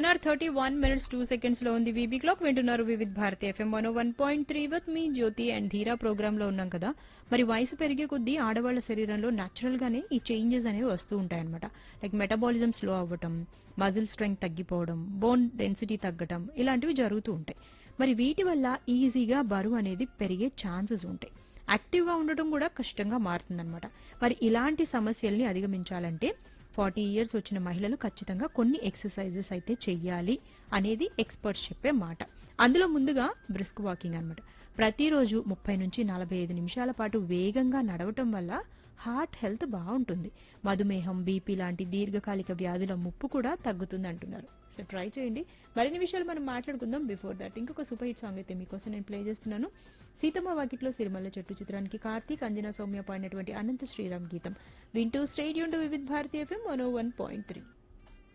1:31 లో ఉంది VB clock. వింటున్నారు Vividh Bharati FM 101.3 with me Jyothi and ధీరా ప్రోగ్రామ్ లో ఉన్నాం కదా. మరి వయసు పెరిగే కొద్దీ ఆడవాళ్ళ శరీరంలో న్యాచురల్ గానే ఈ చేంజెస్ అనేవి వస్తూ ఉంటాయి అనమాట. లైక్ మెటబాలిజం స్లో అవ్వటం, మజిల్ స్ట్రెంగ్త్ తగ్గిపోవడం, బోన్ డెన్సిటీ తగ్గటం, ఇలాంటివి జరుగుతూ ఉంటాయి. మరి వీటి వల్ల ఈజీగా బరువు అనేది పెరిగే ఛాన్సెస్ ఉంటాయి. యాక్టివ్ గా ఉండటం కూడా కష్టంగా మారుతుందన్నమాట. మరి ఇలాంటి సమస్యల్ని అధిగమించాలంటే 40 ఇయర్స్ వచ్చిన మహిళలు ఖచ్చితంగా కొన్ని ఎక్సర్సైజెస్ అయితే చెయ్యాలి అనేది ఎక్స్పర్ట్స్ చెప్పే మాట. అందులో ముందుగా బ్రిస్క్ వాకింగ్ అన్నమాట. ప్రతిరోజు 30 నుంచి 45 నిమిషాల పాటు వేగంగా నడవటం వల్ల హార్ట్ హెల్త్ బాగుంటుంది. మధుమేహం, బీపీ లాంటి దీర్ఘకాలిక వ్యాధుల ముప్పు కూడా తగ్గుతుంది అంటున్నారు. సో ట్రై చేయండి. మరిన్ని విషయాలు మనం మాట్లాడుకుందాం. బిఫోర్ దట్ ఇంకొక సూపర్ హిట్ సాంగ్ అయితే మీకోసం నేను ప్లే చేస్తున్నాను. సీతమ్మ వాకిట్లో సిరిమల్ల చెట్టు చిత్రానికి కార్తీక్, అంజనా సౌమ్య పాడినటువంటి అనంత శ్రీరామ్ గీతం వింటూ stadium to Vividh Bharati FM 101.3.